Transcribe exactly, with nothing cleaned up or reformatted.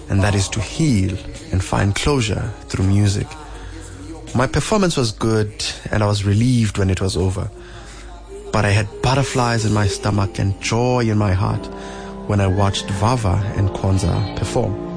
and that is to heal and find closure through music. My performance was good, and I was relieved when it was over. But I had butterflies in my stomach and joy in my heart when I watched Vava and Kwanzaa perform.